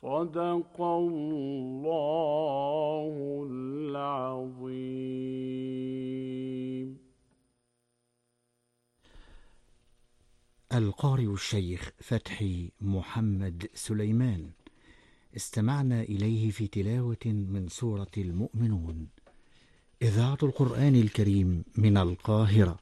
صدق الله العظيم. القارئ الشيخ فتحي محمد سليمان، استمعنا إليه في تلاوة من سورة المؤمنون. إذاعة القرآن الكريم من القاهرة.